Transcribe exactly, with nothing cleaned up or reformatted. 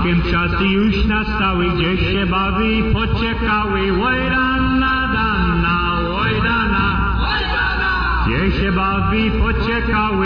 Akiem czasy już nastały, gdzie się bawi pociekały, łojdana, dana, łojdana, gdzie się bawi pociekały.